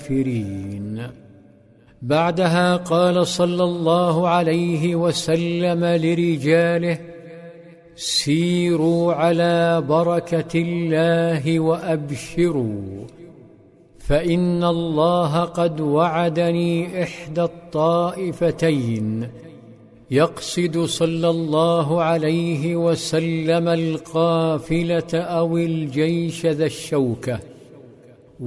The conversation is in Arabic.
الكافرين. بعدها قال صلى الله عليه وسلم لرجاله: سيروا على بركة الله وأبشروا، فإن الله قد وعدني إحدى الطائفتين، يقصد صلى الله عليه وسلم القافلة أو الجيش ذا الشوكة،